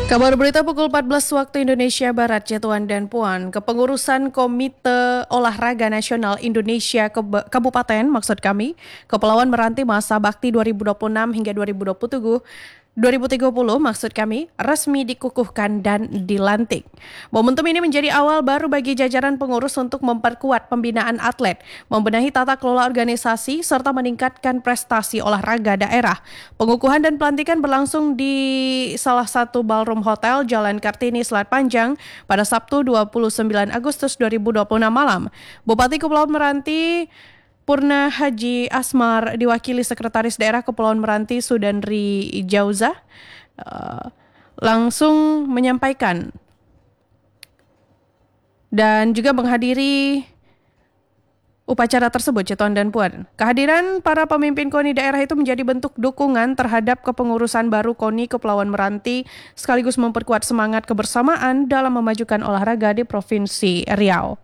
Kabar berita pukul 14 waktu Indonesia Barat, Tuan dan Puan. Kepengurusan Komite Olahraga Nasional Indonesia Kabupaten, maksud kami, Kepulauan Meranti masa bakti 2026 hingga 2030 maksud kami, resmi dikukuhkan dan dilantik. Momentum ini menjadi awal baru bagi jajaran pengurus untuk memperkuat pembinaan atlet, membenahi tata kelola organisasi, serta meningkatkan prestasi olahraga daerah. Pengukuhan dan pelantikan berlangsung di salah satu ballroom hotel Jalan Kartini, Selat Panjang pada Sabtu 29 Agustus 2026 malam. Bupati Kepulauan Meranti Purna Haji Asmar diwakili Sekretaris Daerah Kepulauan Meranti Sudanri Jauza langsung menyampaikan dan juga menghadiri upacara tersebut, Tuan dan Puan. Kehadiran para pemimpin KONI daerah itu menjadi bentuk dukungan terhadap kepengurusan baru KONI Kepulauan Meranti sekaligus memperkuat semangat kebersamaan dalam memajukan olahraga di Provinsi Riau.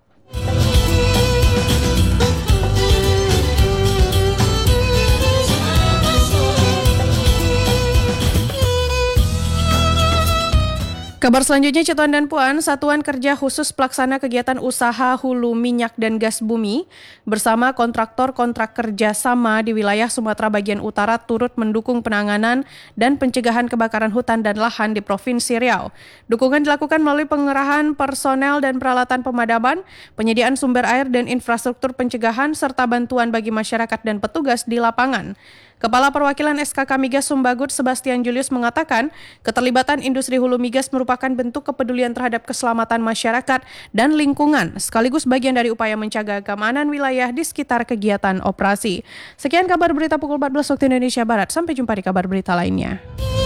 Kabar selanjutnya, Tuan dan Puan, Satuan Kerja Khusus Pelaksana Kegiatan Usaha Hulu Minyak dan Gas Bumi bersama kontraktor kontrak kerja sama di wilayah Sumatera bagian utara turut mendukung penanganan dan pencegahan kebakaran hutan dan lahan di Provinsi Riau. Dukungan dilakukan melalui pengerahan personel dan peralatan pemadaman, penyediaan sumber air dan infrastruktur pencegahan, serta bantuan bagi masyarakat dan petugas di lapangan. Kepala Perwakilan SKK Migas Sumbagut Sebastian Julius mengatakan keterlibatan industri hulu migas merupakan bentuk kepedulian terhadap keselamatan masyarakat dan lingkungan, sekaligus bagian dari upaya menjaga keamanan wilayah di sekitar kegiatan operasi. Sekian kabar berita pukul 14 waktu Indonesia Barat. Sampai jumpa di kabar berita lainnya.